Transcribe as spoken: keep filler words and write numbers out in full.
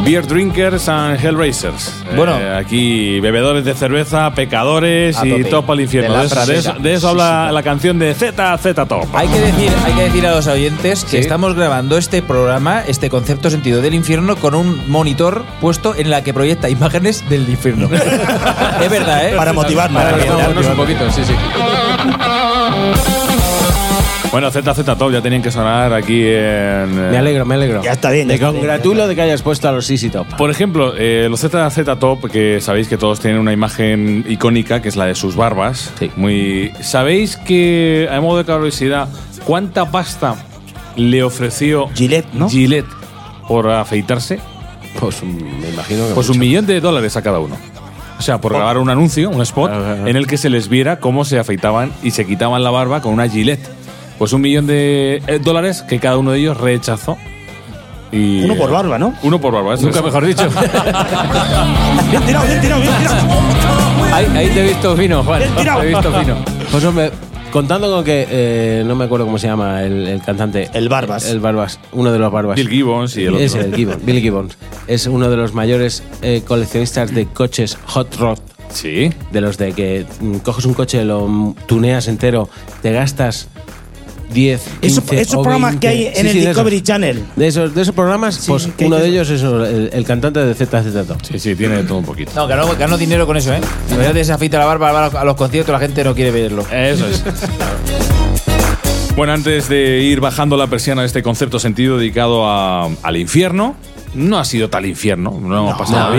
Beer Drinkers and Hellraisers. Bueno. Eh, aquí bebedores de cerveza, pecadores A y tope. todo para el infierno. De la De, eso, de pradera. eso- de eso Sí, habla sí, sí. la canción de Z Z Top. Hay que decir, hay que decir a los oyentes que Sí. estamos grabando este programa, este concepto sentido del infierno, con un monitor puesto en la que proyecta imágenes del infierno. Es verdad, ¿eh? Para motivarnos. Para para motivarnos un motivarnos. poquito, sí, sí. Bueno, Z Z Top ya tenían que sonar aquí en... eh, Me alegro, me alegro. Ya está bien, ya Me está bien, congratulo de que hayas puesto a los Easy Top. Por ejemplo, eh, los Z Z Top, que sabéis que todos tienen una imagen icónica, que es la de sus barbas. Sí. Muy. ¿Sabéis que, a modo de curiosidad, cuánta pasta le ofreció Gillette, ¿no? Gillette por afeitarse? Pues mm, me imagino que. Pues un mucho. millón de dólares a cada uno. O sea, por grabar un anuncio, un spot, Ah, ah, ah. en el que se les viera cómo se afeitaban y se quitaban la barba con una Gillette. Pues un millón de eh, dólares que cada uno de ellos rechazó. Y, Uno por barba, ¿no? Uno por barba, eso Nunca es. mejor dicho. Bien tirado, bien tirado, bien tirado. ahí, ahí te he visto fino, Juan. Bien tirado. Te he visto fino. Pues hombre, contando con que eh, no me acuerdo cómo se llama el, el cantante. El Barbas. El Barbas, uno de los Barbas. Bill Gibbons y el otro. Ese, el Gibbons, Bill Gibbons. Es uno de los mayores eh, coleccionistas de coches hot rod. Sí. De los de que mm, coges un coche, lo mm, tuneas entero, te gastas diez, Eso- quince esos o programas que hay veinte. en Sí, el sí, de Discovery esos. Channel. De esos, de esos programas, Sí, pues que uno hay de que- ellos es el, el cantante de Z Z Top. Sí, sí, tiene todo un poquito. No, ganó, ganó dinero con eso, ¿eh? Si verdad se afeita la barba va a los- a los conciertos, la gente no quiere verlo. Eso es. Bueno, antes de ir bajando la persiana de este concepto sentido dedicado a- al infierno, no ha sido tal infierno, no hemos pasado no, bien.